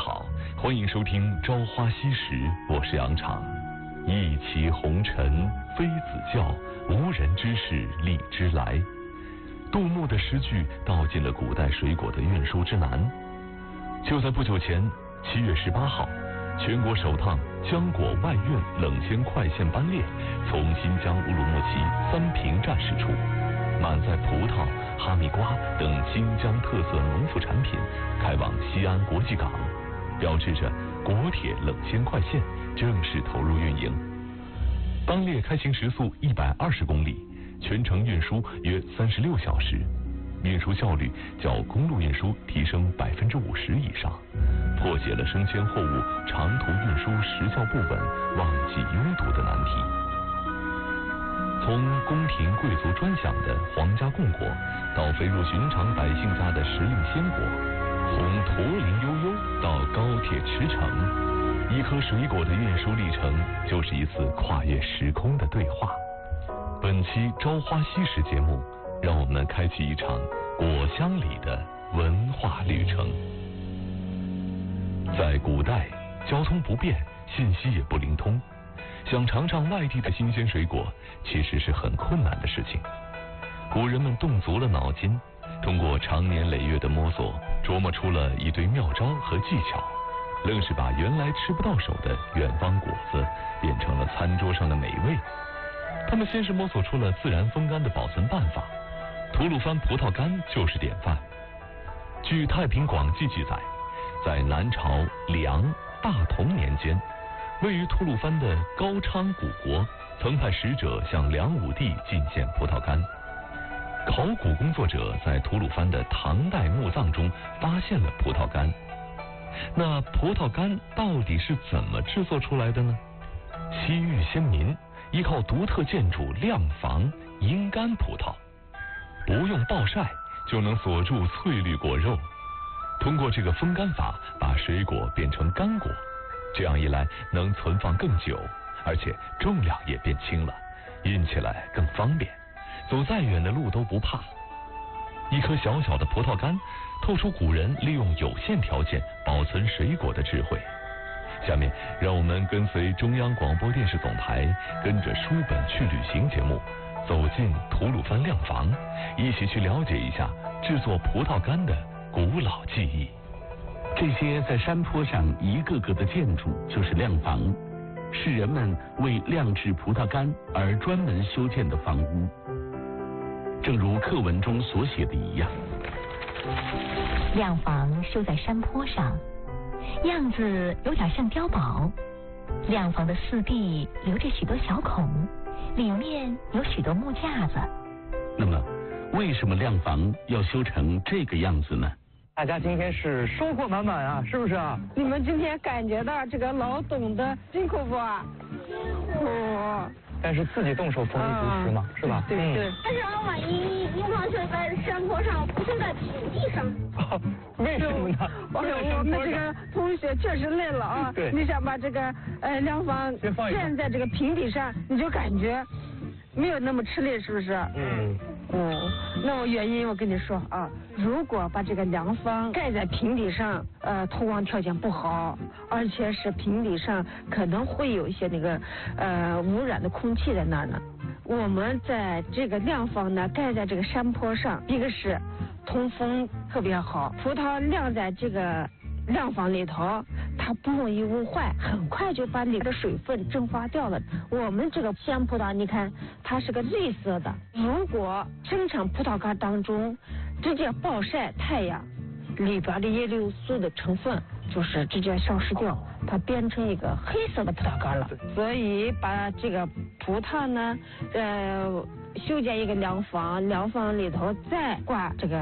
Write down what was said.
好，欢迎收听《朝花夕拾》，我是杨昶。一骑红尘妃子笑，无人知是荔枝来。杜牧的诗句道尽了古代水果的运输之难。就在不久前，7月18号，全国首趟浆果外运冷鲜快线班列从新疆乌鲁木齐三平站驶出，满载葡萄、哈密瓜等新疆特色农副产品开往西安国际港，标志着国铁冷鲜快线正式投入运营。班列开行时速120公里，全程运输约36小时，运输效率较公路运输提升50%以上，破解了生鲜货物长途运输时效不稳、旺季拥堵的难题。从宫廷贵族专享的皇家贡果，到飞入寻常百姓家的时令鲜果，从驼铃悠悠到高铁驰骋，一颗水果的运输历程就是一次跨越时空的对话。本期《朝花夕拾》节目，让我们开启一场果香里的文化旅程。在古代，交通不便，信息也不灵通，想尝尝外地的新鲜水果，其实是很困难的事情。古人们动足了脑筋，通过长年累月的摸索，琢磨出了一堆妙招和技巧，愣是把原来吃不到手的远方果子变成了餐桌上的美味。他们先是摸索出了自然风干的保存办法，吐鲁番葡萄干就是典范。据《太平广记》记载，在南朝梁、大同年间，位于吐鲁番的高昌古国曾派使者向梁武帝进献葡萄干。考古工作者在吐鲁番的唐代墓葬中发现了葡萄干。那葡萄干到底是怎么制作出来的呢？西域先民依靠独特建筑晾房阴干葡萄，不用暴晒就能锁住翠绿果肉。通过这个风干法，把水果变成干果，这样一来能存放更久，而且重量也变轻了，运起来更方便，走再远的路都不怕。一颗小小的葡萄干，透出古人利用有限条件保存水果的智慧。下面让我们跟随中央广播电视总台，跟着书本去旅行节目，走进吐鲁番晾房，一起去了解一下制作葡萄干的古老技艺。 这些在山坡上一个个的建筑就是晾房，是人们为晾制葡萄干而专门修建的房屋。正如课文中所写的一样， 晾房修在山坡上，样子有点像碉堡。晾房的四壁留着许多小孔，里面有许多木架子。 那么为什么晾房要修成这个样子呢？ 大家今天是收获满满啊，是不是啊？ 你们今天感觉到这个劳动的辛苦不啊？辛苦。 但是自己动手丰衣足食嘛，是吧？ 对对。 但是我把樱桃修在山坡上，不修在平地上。 为什么呢？ 我们这个同学确实累了啊。 对。 你想把这个晾房建在这个平地上，你就感觉没有那么吃力，是不是？那么原因我跟你说啊，如果把这个凉房盖在平地上，通光条件不好，而且是平地上可能会有一些那个污染的空气在那儿呢。我们在这个晾房呢盖在这个山坡上，一个是通风特别好，葡萄晾在这个晾房里头，它不容易污坏，很快就把里的水分蒸发掉了。我们这个鲜葡萄，你看它是个绿色的，如果生产葡萄干当中直接暴晒太阳，里边的叶绿素的成分就是直接消失掉，它变成一个黑色的葡萄干了。所以把这个葡萄呢，修建一个凉房，凉房里头再挂这个